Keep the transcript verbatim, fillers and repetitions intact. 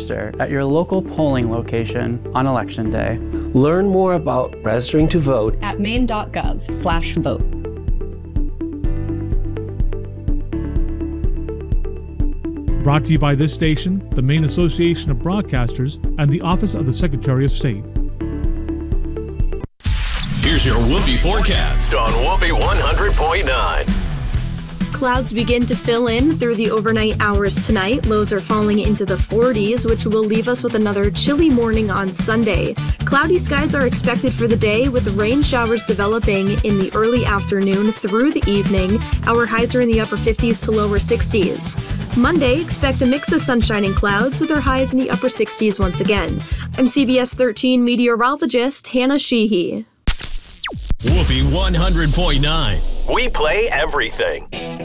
register at your local polling location on Election Day. Learn more about registering to vote at maine.gov slash vote. Brought to you by this station, the Maine Association of Broadcasters, and the Office of the Secretary of State. Here's your Whoopee forecast on Whoopee one hundred point nine. Clouds begin to fill in through the overnight hours tonight. Lows are falling into the forties, which will leave us with another chilly morning on Sunday. Cloudy skies are expected for the day, with rain showers developing in the early afternoon through the evening. Our highs are in the upper fifties to lower sixties. Monday, expect a mix of sunshine and clouds, with our highs in the upper sixties once again. I'm C B S thirteen meteorologist Hannah Sheehy. Whoopee one hundred point nine. We play everything.